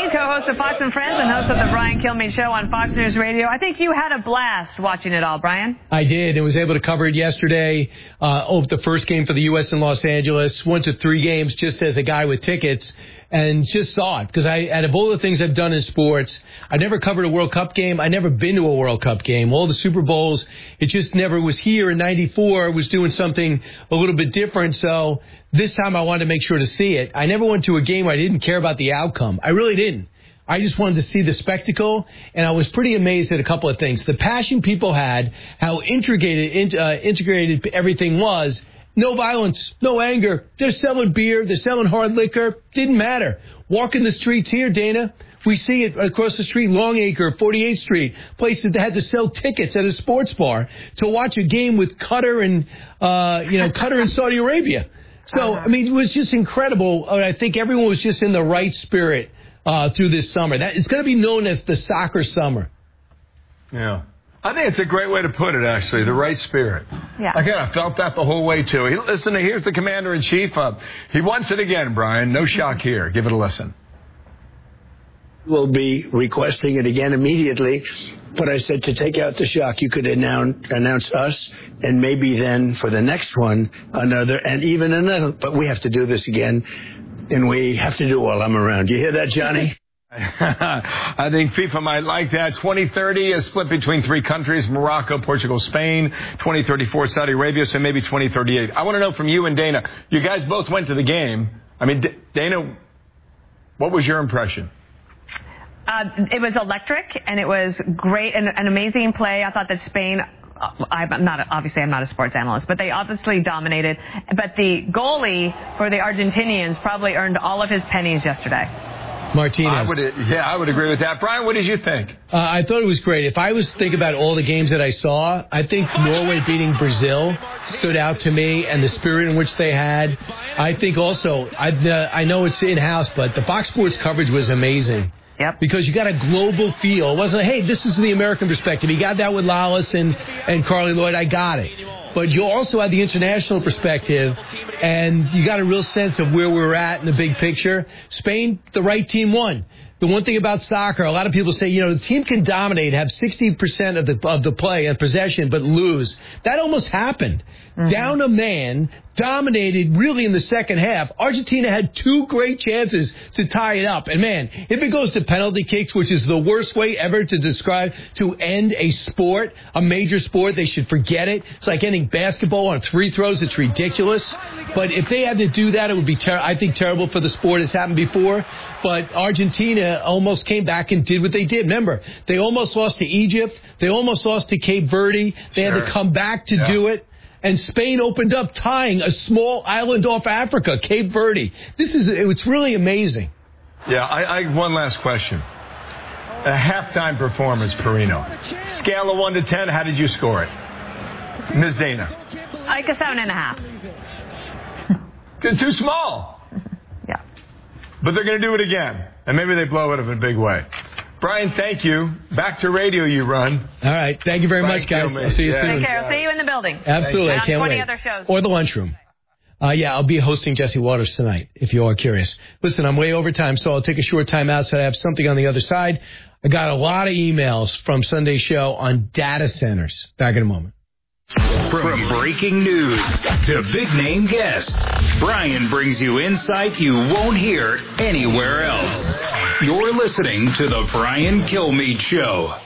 Kilmeade, co-host of Fox and Friends and host of the Brian Kilmeade Show on Fox News Radio. I think you had a blast watching it all, Brian. I did. I was able to cover it yesterday over the first game for the U.S. in Los Angeles. Went to 3 games just as a guy with tickets and just saw it. Because out of all the things I've done in sports, I never covered a World Cup game. I never been to a World Cup game. All the Super Bowls, it just never was here in '94. Was doing something a little bit different. So this time I wanted to make sure to see it. I never went to a game where I didn't care about the outcome. I really didn't. I just wanted to see the spectacle, and I was pretty amazed at a couple of things. The passion people had, how integrated everything was. No violence, no anger. They're selling beer. They're selling hard liquor. Didn't matter. Walking the streets here, Dana. We see it across the street, Longacre, 48th Street, places that had to sell tickets at a sports bar to watch a game with Qatar and Qatar and Saudi Arabia. So, I mean, it was just incredible. I think everyone was just in the right spirit through this summer. It's going to be known as the soccer summer. Yeah. I think it's a great way to put it, actually, the right spirit. Yeah. Again, I felt that the whole way, too. Listen, here's the Commander-in-Chief. He wants it again, Brian. No shock here. Give it a listen. We'll be requesting it again immediately. But I said to take out the shock, you could announce us, and maybe then for the next one, another, and even another. But we have to do this again, and we have to do it while I'm around. You hear that, Johnny? I think FIFA might like that. 2030 is split between 3 countries, Morocco, Portugal, Spain. 2034, Saudi Arabia, so maybe 2038. I want to know from you and Dana. You guys both went to the game. I mean, Dana, what was your impression? It was electric, and it was great, and an amazing play. I thought that Spain, I'm not a sports analyst, but they obviously dominated. But the goalie for the Argentinians probably earned all of his pennies yesterday. Martinez. I would agree with that. Brian, what did you think? I thought it was great. If I was thinking about all the games that I saw, I think Norway beating Brazil stood out to me, and the spirit in which they had. I think also, I know it's in-house, but the Fox Sports coverage was amazing. Yep. Because you got a global feel. It wasn't, hey, this is the American perspective. You got that with Lawless and Carly Lloyd. I got it. But you also had the international perspective, and you got a real sense of where we're at in the big picture. Spain, the right team won. The one thing about soccer, a lot of people say, the team can dominate, have 60% of the play and possession, but lose. That almost happened. Mm-hmm. Down a man, dominated really in the second half. Argentina had 2 great chances to tie it up. And, man, if it goes to penalty kicks, which is the worst way ever to end a sport, a major sport, they should forget it. It's like ending basketball on free throws. It's ridiculous. But if they had to do that, it would be, I think, terrible for the sport. It's happened before. But Argentina almost came back and did what they did. Remember, they almost lost to Egypt. They almost lost to Cape Verde. They had to come back to do it. And Spain opened up tying a small island off Africa, Cape Verde. It's really amazing. Yeah, I one last question. A halftime performance, Perino. Scale of 1 to 10, how did you score it? Ms. Dana. Like a 7.5. Too small. Yeah. But they're going to do it again. And maybe they blow it up in a big way. Brian, thank you. Back to radio you run. All right. Thank you very much, guys. I'll see you soon. Take care. I'll see you in the building. Absolutely. I can't wait. Other shows. Or the lunchroom. I'll be hosting Jesse Waters tonight, if you are curious. Listen, I'm way over time, so I'll take a short time out so I have something on the other side. I got a lot of emails from Sunday's show on data centers. Back in a moment. From breaking news to big-name guests, Brian brings you insight you won't hear anywhere else. You're listening to The Brian Kilmeade Show.